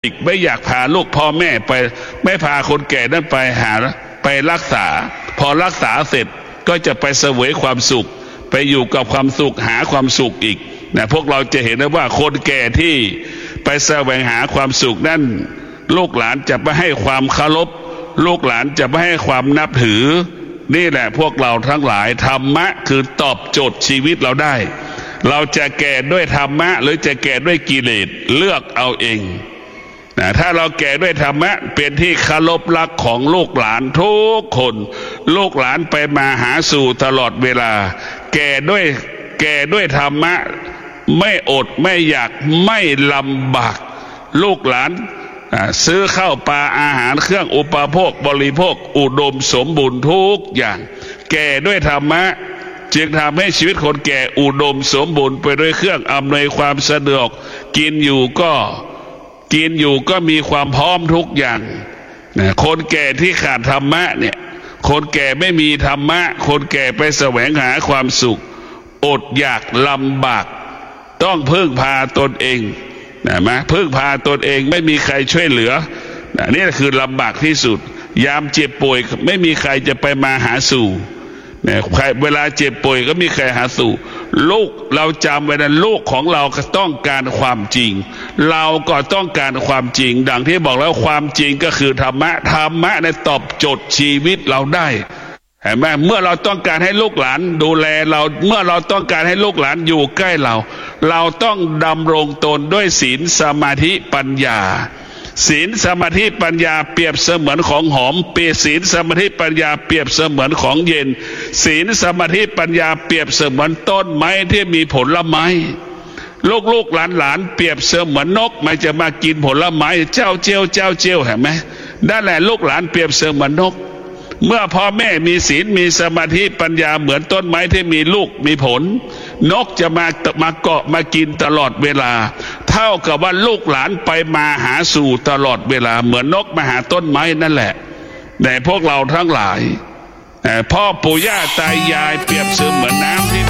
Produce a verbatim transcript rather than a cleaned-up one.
อีกไม่อยากพาลูกพ่อแม่ไปไม่พาคนแก่นั้นไปหาไปรักษาพอรักษาเสร็จก็จะไปเสวยความสุขไปอยู่กับความสุขหาความสุขอีกนะพวกเราจะเห็นได้ว่าคนแก่ที่ไปแสวงหาความสุขนั่นลูกหลานจะไม่ให้ความเคารพลูกหลานจะไม่ให้ความนับถือนี่แหละพวกเราทั้งหลายธรรมะคือตอบโจทย์ชีวิตเราได้เราจะแก่ด้วยธรรมะหรือจะแก่ด้วยกิเลสเลือกเอาเองนะถ้าเราแก่ด้วยธรรมะเป็นที่เคารพรักของลูกหลานทุกคนลูกหลานไปมาหาสู่ตลอดเวลาแก่ด้วยแก่ด้วยธรรมะไม่อดไม่อยากไม่ลำบากลูกหลานซื้อข้าวปลาอาหารเครื่องอุปโภคบริโภคอุดมสมบูรณ์ทุกอย่างแก่ด้วยธรรมะจึงทำให้ชีวิตคนแก่อุดมสมบูรณ์ไปด้วยเครื่องอำนวยความสะดวกกินอยู่ก็กินอยู่ก็มีความพร้อมทุกอย่างคนแก่ที่ขาดธรรมะเนี่ยคนแก่ไม่มีธรรมะคนแก่ไปแสวงหาความสุขอดอยากลำบากต้องพึ่งพาตนเองนะมาพึ่งพาตนเองไม่มีใครช่วยเหลือนะนี่คือลำบากที่สุดยามเจ็บป่วยไม่มีใครจะไปมาหาสู่เนี่ยใครเวลาเจ็บป่วยก็มีใครหาสู่ลูกเราจำไว้นะลูกของเราก็ต้องการความจริงเราก็ต้องการความจริงดังที่บอกแล้วความจริงก็คือธรรมะธรรมะในตอบโจทย์ชีวิตเราได้เห็นไหมเมื่อเราต้องการให้ลูกหลานดูแลเราเมื่อเราต้องการให้ลูกหลานอยู่ใกล้เราเราต้องดำรงตนด้วยศีลสมาธิปัญญาศีลสมาธิปัญญาเปรียบเสมือนของหอมเปรียบศีลสมาธิปัญญาเปรียบเสมือนของเย็นศีลสมาธิปัญญาเปรียบเสมือนต้นไม้ที่มีผลไม้ลูกลูกหลานหลานเปรียบเสมือนนกมันจะมากินผลไม้เจ้าเจียวเจ้าเจียวเห็นไหมนั่นแหละลูกหลานเปรียบเสมือนนกเมื่อพ่อแม่มีศีลมีสมาธิปัญญาเหมือนต้นไม้ที่มีลูกมีผลนกจะมามาเกาะมากินตลอดเวลาเท่ากับว่าลูกหลานไปมาหาสู่ตลอดเวลาเหมือนนกมาหาต้นไม้นั่นแหละแต่พวกเราทั้งหลายพ่อปู่ย่าตายายเปรียบเสมือนน้ำที่